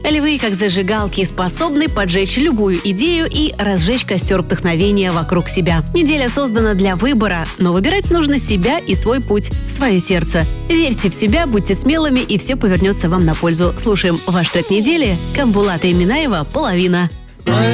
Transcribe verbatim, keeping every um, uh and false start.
Львы, как зажигалки, способны поджечь любую идею и разжечь костер вдохновения вокруг себя. Неделя создана для выбора, но выбирать нужно себя и свой путь, свое сердце. Верьте в себя, будьте смелыми, и все повернется вам на пользу. Слушаем ваш трек недели. Камбулата и Минаева «Половина».